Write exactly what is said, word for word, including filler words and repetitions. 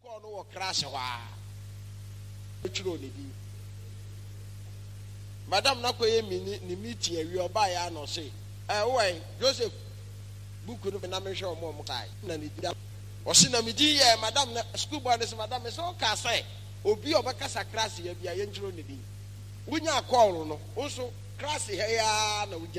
call no crash wa chiro ne di madam na koye mi ni meeting e wi oba ya no say eh wey Joseph buku no na me hwe omo omo kai na ne di o si na me di ye madam na school boy is madam me so ka say obi obeka sa class ya bia ye chiro ne di wunya call no so class he ya na